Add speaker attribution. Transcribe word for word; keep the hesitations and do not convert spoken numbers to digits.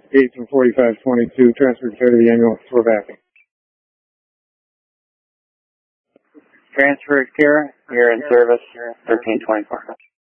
Speaker 1: eight from forty-five twenty-two, transferred care to the ambulance. We're back.
Speaker 2: Transfer care, you're in service, thirteen twenty-four.